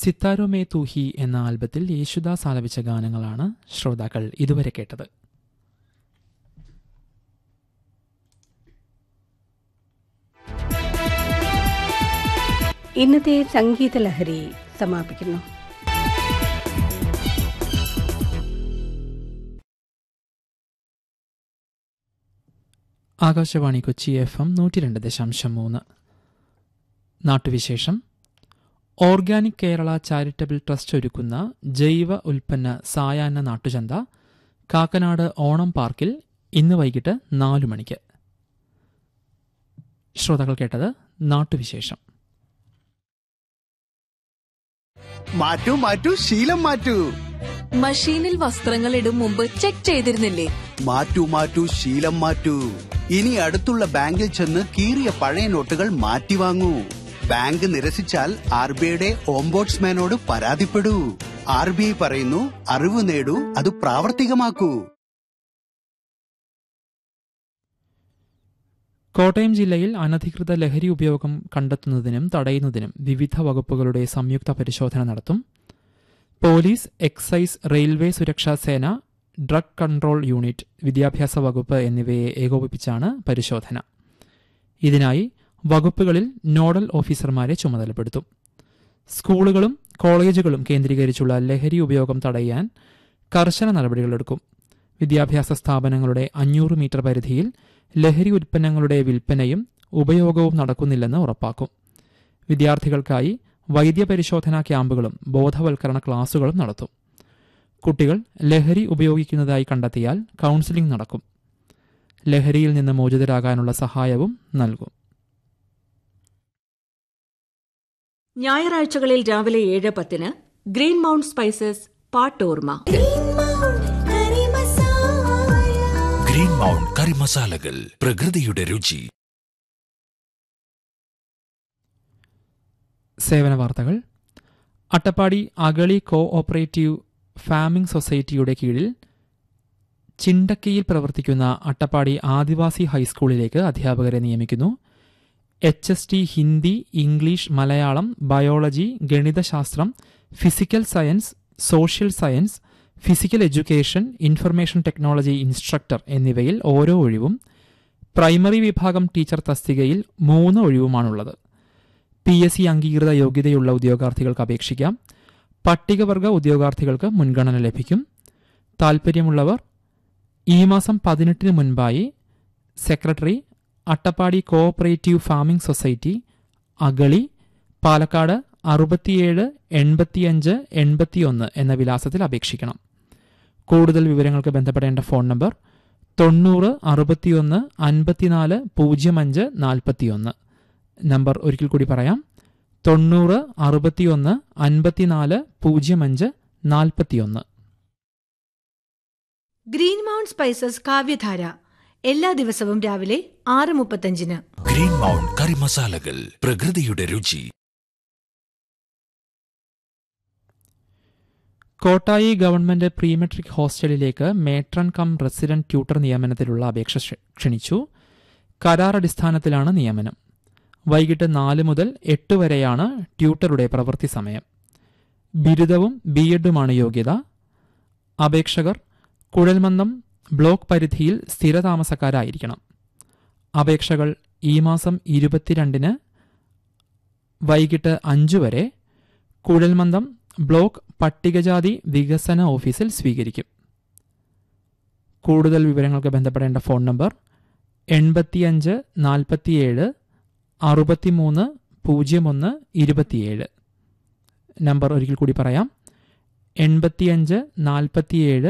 സിത്താരോ may തൂഹി എന്ന ആൽബത്തിൽ യേശുദാസ് ആലപിച്ച ഗാനങ്ങളാണ് ശ്രോതാക്കൾ ഇതുവരെ കേട്ടത്. ഇന്നത്തെ സംഗീത ലഹരി സമാപിക്കുന്നു. ആകാശവാണി കൊച്ചി FM 102.3. നാട്ടുവിശേഷം. ഓർഗാനിക് കേരള ചാരിറ്റബിൾ ട്രസ്റ്റ് ഒരുക്കുന്ന ജൈവ ഉൽപ്പന്ന സായാഹ്ന നാട്ടുചന്ത കാക്കനാട് ഓണം പാർക്കിൽ ഇന്ന് വൈകിട്ട് 4 മണിക്ക്. ശ്രോതാക്കൾ കേട്ടത് നാട്ടുവിശേഷം. മാറ്റൂ മാറ്റൂ ശീലം മാറ്റൂ. മഷീനിൽ വസ്ത്രങ്ങൾ ഇടും മുമ്പ് ചെക്ക് ചെയ്തിരുന്നില്ലേ? മാറ്റൂ മാറ്റൂ ശീലം മാറ്റൂ. ഇനി അടുത്തുള്ള ബാങ്കിൽ ചെന്ന് കീറിയ പഴയ നോട്ടുകൾ മാറ്റി വാങ്ങൂ. ബാങ്ക് നിരസിച്ചാൽ RBIയുടെ ഓംബോഡ്സ്മാനോട് പരാതിപ്പെടൂ. RBI പറയുന്നു, അറിവ് നേടൂ, അത് പ്രാവർത്തികമാക്കൂ. കോട്ടയം ജില്ലയിൽ അനധികൃത ലഹരി ഉപയോഗം കണ്ടെത്തുന്നതിനും തടയുന്നതിനും വിവിധ വകുപ്പുകളുടെ സംയുക്ത പരിശോധന നടത്തും. പോലീസ്, എക്സൈസ്, റെയിൽവേ സുരക്ഷാ സേന, ഡ്രഗ് കൺട്രോൾ യൂണിറ്റ്, വിദ്യാഭ്യാസ വകുപ്പ് എന്നിവയെ ഏകോപിപ്പിച്ചാണ് പരിശോധന. ഇതിനായി വകുപ്പുകളിൽ നോഡൽ ഓഫീസർമാരെ ചുമതലപ്പെടുത്തും. സ്കൂളുകളും കോളേജുകളും കേന്ദ്രീകരിച്ചുള്ള ലഹരി ഉപയോഗം തടയാൻ കർശന നടപടികളെടുക്കും. വിദ്യാഭ്യാസ സ്ഥാപനങ്ങളുടെ 500 മീറ്റർ പരിധിയിൽ ലഹരി ഉൽപ്പന്നങ്ങളുടെ വിൽപ്പനയും ഉപയോഗവും നടക്കുന്നില്ലെന്ന് ഉറപ്പാക്കും. വിദ്യാർത്ഥികൾക്കായി വൈദ്യപരിശോധനാ ക്യാമ്പുകളും ബോധവൽക്കരണ ക്ലാസുകളും നടത്തും. കുട്ടികൾ ലഹരി ഉപയോഗിക്കുന്നതായി കണ്ടെത്തിയാൽ കൗൺസിലിംഗ് നടക്കും. ലഹരിയിൽ നിന്ന് മോചിതരാകാനുള്ള സഹായവും നൽകും. ഞായറാഴ്ചകളിൽ രാവിലെ 7:10 green mount spices പാട്ടോർമ. Green mount കറി മസാലകൾ, പ്രകൃതിയുടെ രുചി. സേവന വാർത്തകൾ. അട്ടപ്പാടി അഗളി കോഓപ്പറേറ്റീവ് ഫാമിംഗ് സൊസൈറ്റിയുടെ കീഴിൽ ചിണ്ടക്കയിൽ പ്രവർത്തിക്കുന്ന അട്ടപ്പാടി ആദിവാസി ഹൈസ്കൂളിലേക്ക് അധ്യാപകരെ നിയമിക്കുന്നു. HST Hindi, English, Malayalam, biology, ഗണിതശാസ്ത്രം, physical science, social science, physical education, information technology instructor എന്നിവയിൽ ഓരോ ഒഴിവും, പ്രൈമറി വിഭാഗം ടീച്ചർ തസ്തികയിൽ 3 ഒഴിവുമാണുള്ളത്. PSC അംഗീകൃത യോഗ്യതയുള്ള ഉദ്യോഗാർത്ഥികൾക്ക് അപേക്ഷിക്കാം. പട്ടികവർഗ ഉദ്യോഗാർത്ഥികൾക്ക് മുൻഗണന ലഭിക്കും. താൽപ്പര്യമുള്ളവർ ഈ മാസം 18 മുൻപായി secretary, Attappadi cooperative farming society, Agali, Palakkad 67 85 81 എന്ന വിലാസത്തിൽ അപേക്ഷിക്കണം. കൂടുതൽ വിവരങ്ങൾക്ക് ബന്ധപ്പെടേണ്ട ഫോൺ നമ്പർ 90 61 54 05 41. നമ്പർ ഒരിക്കൽ കൂടി പറയാം, 90 61 54 05 41. ഗ്രീൻ മൗണ്ട് സ്പൈസസ് കാവ്യധാര എല്ലാ ദിവസവും രാവിലെ 6:35. ഗ്രീൻ മൗണ്ട് കറി മസാലകൾ, പ്രകൃതിയുടെ രുചി. Kottayi government prematric ഹോസ്റ്റലിലേക്ക് matron come resident tutor നിയമനത്തിലുള്ള അപേക്ഷ ക്ഷണിച്ചു. കരാർ അടിസ്ഥാനത്തിലാണ് നിയമനം. വൈകിട്ട് 4 മുതൽ 8 വരെയാണ് ട്യൂട്ടറുടെ പ്രവൃത്തി സമയം. ബിരുദവും B.Edുമാണ് യോഗ്യത. അപേക്ഷകർ കുഴൽമന്ദം ബ്ലോക്ക് പരിധിയിൽ സ്ഥിരതാമസക്കാരായിരിക്കണം. അപേക്ഷകൾ ഈ മാസം 22 വൈകിട്ട് 5 വരെ കുഴൽമന്ദം ബ്ലോക്ക് പട്ടികജാതി വികസന ഓഫീസിൽ സ്വീകരിക്കും. കൂടുതൽ വിവരങ്ങൾക്ക് ബന്ധപ്പെടേണ്ട ഫോൺ നമ്പർ 85 47 63 01 27. നമ്പർ ഒരിക്കൽ കൂടി പറയാം, 85 47